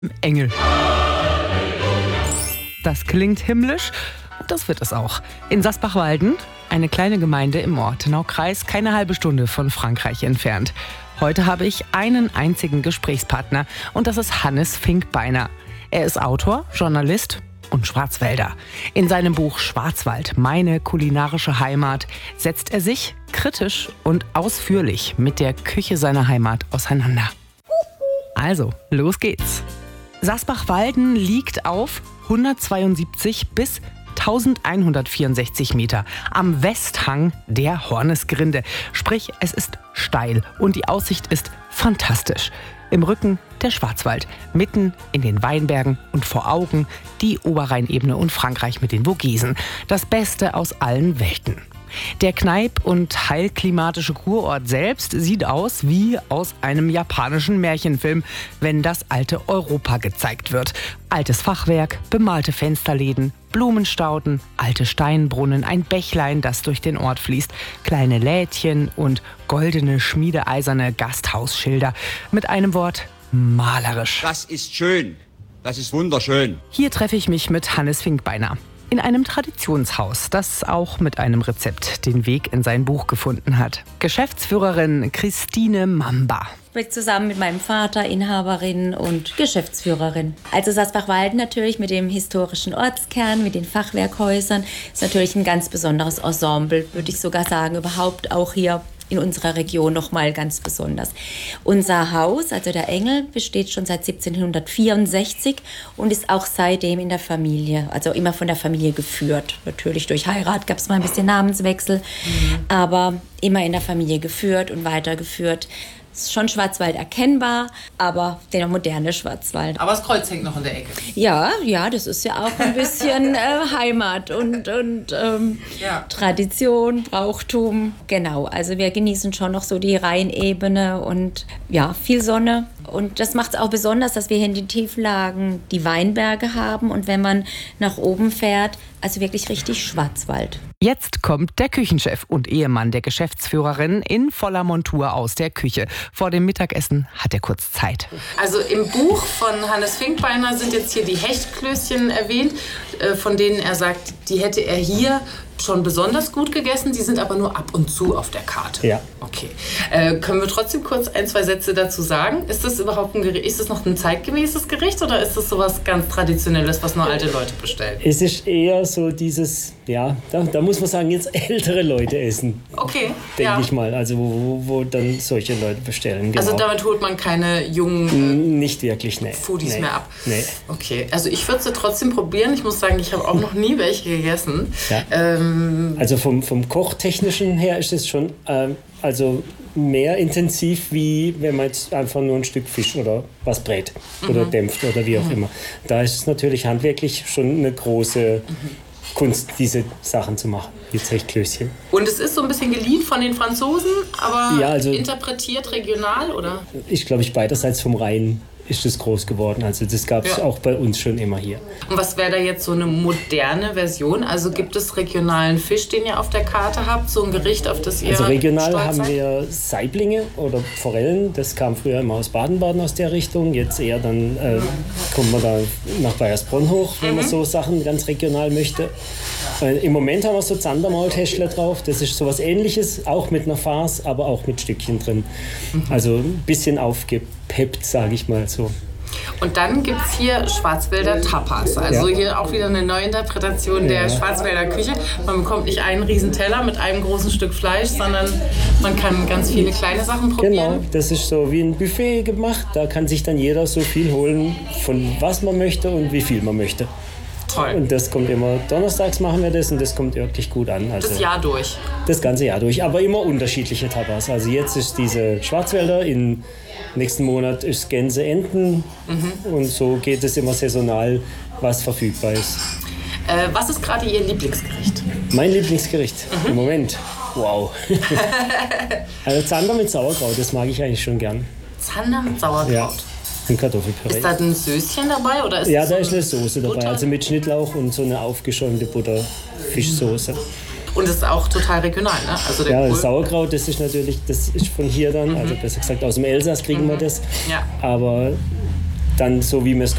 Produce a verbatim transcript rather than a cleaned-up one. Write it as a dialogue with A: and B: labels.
A: Engel. Das klingt himmlisch, das wird es auch. In Sasbach-Walden, eine kleine Gemeinde im Ortenaukreis, keine halbe Stunde von Frankreich entfernt. Heute habe ich einen einzigen Gesprächspartner und das ist Hannes Finkbeiner. Er ist Autor, Journalist und Schwarzwälder. In seinem Buch Schwarzwald, meine kulinarische Heimat, setzt er sich kritisch und ausführlich mit der Küche seiner Heimat auseinander. Also, los geht's. Sasbach-Walden liegt auf hundertzweiundsiebzig bis elfhundertvierundsechzig Meter am Westhang der Hornesgrinde. Sprich, es ist steil und die Aussicht ist fantastisch. Im Rücken der Schwarzwald, mitten in den Weinbergen und vor Augen die Oberrheinebene und Frankreich mit den Vogesen. Das Beste aus allen Welten. Der Kneipp- und heilklimatische Kurort selbst sieht aus wie aus einem japanischen Märchenfilm, wenn das alte Europa gezeigt wird. Altes Fachwerk, bemalte Fensterläden, Blumenstauden, alte Steinbrunnen, ein Bächlein, das durch den Ort fließt, kleine Lädchen und goldene, schmiedeeiserne Gasthausschilder. Mit einem Wort: malerisch.
B: Das ist schön. Das ist wunderschön.
A: Hier treffe ich mich mit Hannes Finkbeiner. In einem Traditionshaus, das auch mit einem Rezept den Weg in sein Buch gefunden hat. Geschäftsführerin Christine Mamba.
C: Ich bin zusammen mit meinem Vater Inhaberin und Geschäftsführerin. Also Sasbach-Walden natürlich mit dem historischen Ortskern, mit den Fachwerkhäusern, ist natürlich ein ganz besonderes Ensemble, würde ich sogar sagen, überhaupt auch hier in unserer Region noch mal ganz besonders. Unser Haus, also der Engel, besteht schon seit siebzehnhundertvierundsechzig und ist auch seitdem in der Familie, also immer von der Familie geführt. Natürlich durch Heirat gab es mal ein bisschen Namenswechsel, mhm. aber immer in der Familie geführt und weitergeführt. Es ist schon Schwarzwald erkennbar, aber der moderne Schwarzwald.
D: Aber das Kreuz hängt noch in der Ecke.
C: Ja, ja, das ist ja auch ein bisschen äh, Heimat und, und ähm, ja. Tradition, Brauchtum. Genau, also wir genießen schon noch so die Rheinebene und ja, viel Sonne. Und das macht es auch besonders, dass wir hier in den Tieflagen die Weinberge haben und wenn man nach oben fährt, also wirklich richtig Schwarzwald.
A: Jetzt kommt der Küchenchef und Ehemann der Geschäftsführerin in voller Montur aus der Küche. Vor dem Mittagessen hat er kurz Zeit.
D: Also im Buch von Hannes Finkbeiner sind jetzt hier die Hechtklößchen erwähnt, von denen er sagt, die hätte er hier schon besonders gut gegessen, die sind aber nur ab und zu auf der Karte.
E: Ja.
D: Okay. Äh, können wir trotzdem kurz ein, zwei Sätze dazu sagen? Ist das überhaupt ein Gericht, ist das noch ein zeitgemäßes Gericht oder ist das sowas ganz Traditionelles, was nur alte Leute bestellen?
E: Es ist eher so dieses, ja, da, da muss man sagen, jetzt ältere Leute essen.
D: Okay.
E: Denke
D: ja.
E: ich mal, also wo, wo dann solche Leute bestellen. Genau.
D: Also damit holt man keine jungen
E: Nicht wirklich, nee.
D: Foodies
E: nee.
D: mehr ab?
E: Nee.
D: Okay, also ich würde sie trotzdem probieren. Ich muss sagen, ich habe auch noch nie welche gegessen.
E: Ja.
D: Ähm,
E: Also vom, vom Kochtechnischen her ist es schon ähm, also mehr intensiv, wie wenn man jetzt einfach nur ein Stück Fisch oder was brät mhm. oder dämpft oder wie auch mhm. immer. Da ist es natürlich handwerklich schon eine große mhm. Kunst, diese Sachen zu machen, wie Hechtklößchen.
D: Und es ist so ein bisschen geliehen von den Franzosen, aber
E: ja, also,
D: interpretiert regional, oder?
E: Ich glaube, ich beiderseits vom Rhein ist es groß geworden. Also das gab es ja. auch bei uns schon immer hier.
D: Und was wäre da jetzt so eine moderne Version? Also gibt es regionalen Fisch, den ihr auf der Karte habt? So ein Gericht, auf das ihr
E: Also regional
D: stolz
E: haben
D: seid?
E: wir Saiblinge oder Forellen. Das kam früher immer aus Baden-Baden aus der Richtung. Jetzt eher dann äh, kommt man da nach Bayersbronn hoch, wenn mhm. man so Sachen ganz regional möchte. Äh, Im Moment haben wir so Zandermaultäschler drauf. Das ist sowas Ähnliches, auch mit einer Farce, aber auch mit Stückchen drin. Mhm. Also ein bisschen aufgepeppt, sage ich mal so.
D: Und dann gibt es hier Schwarzwälder Tapas. Also ja. hier auch wieder eine Neuinterpretation der ja. Schwarzwälder Küche. Man bekommt nicht einen riesen Teller mit einem großen Stück Fleisch, sondern man kann ganz viele kleine Sachen probieren.
E: Genau, das ist so wie ein Buffet gemacht. Da kann sich dann jeder so viel holen, von was man möchte und wie viel man möchte.
D: Toll.
E: Und das kommt immer, donnerstags machen wir das und das kommt wirklich gut an. Also
D: das Jahr durch?
E: Das ganze Jahr durch, aber immer unterschiedliche Tapas. Also jetzt ist diese Schwarzwälder, im nächsten Monat ist Gänse, Enten mhm. und so geht es immer saisonal, was verfügbar ist.
D: Äh, was ist gerade Ihr Lieblingsgericht?
E: Mein Lieblingsgericht mhm. im Moment? Wow. Also Zander mit Sauerkraut, das mag ich eigentlich schon gern.
D: Zander mit Sauerkraut?
E: Ja. Und Kartoffelpüree.
D: Ist da ein Söschen dabei? Oder ist
E: ja,
D: das
E: da
D: so
E: ist eine Soße dabei, also mit Schnittlauch und so eine aufgeschäumte Butter-Fischsoße.
D: Und das ist auch total regional, ne? Also der
E: ja,
D: Kohl.
E: Das Sauerkraut, das ist natürlich, das ist von hier dann, mhm. also besser gesagt aus dem Elsass kriegen mhm. wir das.
D: Ja.
E: Aber dann so, wie wir es